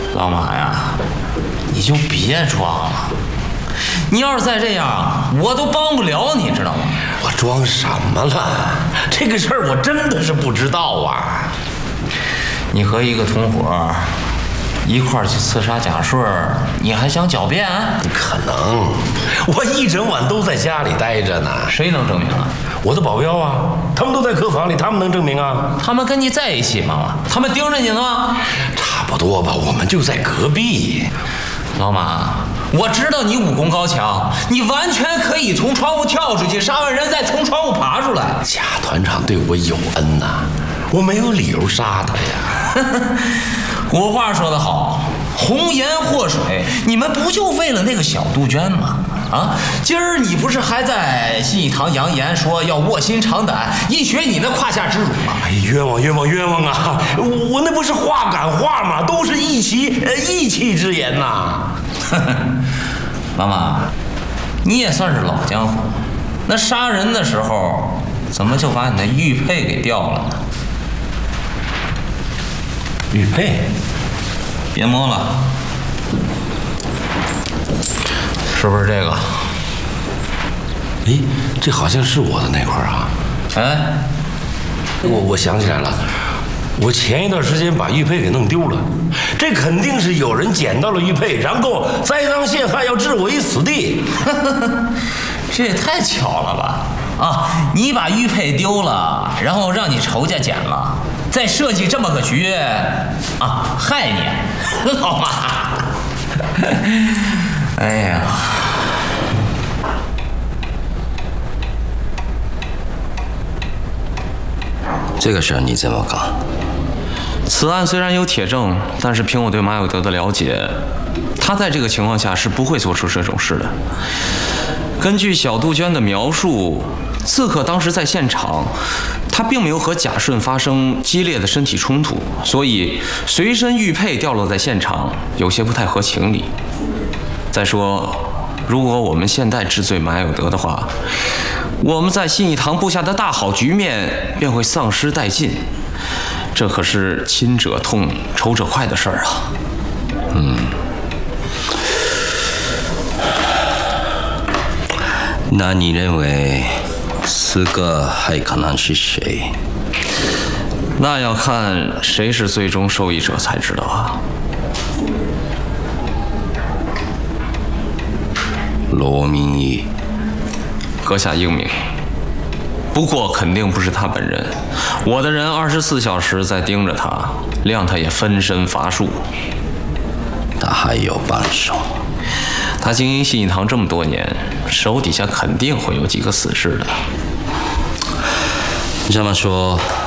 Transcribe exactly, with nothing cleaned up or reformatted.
老马呀，你就别装了。你要是再这样，我都帮不了你，知道吗？ 我装什么了？这个事儿我真的是不知道啊。 你和一个同伙一块儿去刺杀贾顺，你还想狡辩？ 不可能，我一整晚都在家里待着呢。 谁能证明啊？ 我的保镖啊，他们都在客房里，他们能证明啊？ 他们跟你在一起吗？他们盯着你呢吗？ 差不多吧，我们就在隔壁。 老马，我知道你武功高强，你完全可以从窗户跳出去，杀完人再从窗户爬出来。 贾团长对我有恩呐、啊，我没有理由杀他呀。 古话说得好，红颜祸水，你们不就为了那个小杜鹃吗？啊，今儿你不是还在信义堂扬言说要卧薪尝胆，一雪你那胯下之辱吗？ 哎，冤枉冤枉冤枉啊！我我那不是话赶话吗？都是义气呃义气之言呐、啊。 妈妈，你也算是老江湖，那杀人的时候怎么就把你的玉佩给掉了呢？ 玉佩， 别摸了，是不是这个？ 哎，这好像是我的那块啊。 哎， 我我想起来了，我前一段时间把玉佩给弄丢了，这肯定是有人捡到了玉佩，然后栽赃陷害，要置我于死地。 这也太巧了吧！啊，你把玉佩丢了，然后让你仇家捡了，再设计这么个局啊，害你，老马。哎呀， 这个事儿你怎么搞？ 此案虽然有铁证，但是凭我对马有德的了解，他在这个情况下是不会做出这种事的。根据小杜鹃的描述，刺客当时在现场，他并没有和贾顺发生激烈的身体冲突，所以随身玉佩掉落在现场，有些不太合情理。再说，如果我们现在治罪马有德的话，我们在信义堂布下的大好局面便会丧失殆尽，这可是亲者痛，仇者快的事儿啊。 嗯。那你认为刺客还可能是谁？ 那要看谁是最终受益者才知道啊。 罗明义， 阁下英明。不过肯定不是他本人，我的人二十四小时在盯着他，谅他也分身乏术。 他还有帮手。 他经营信义堂这么多年，手底下肯定会有几个死士的。 这么说，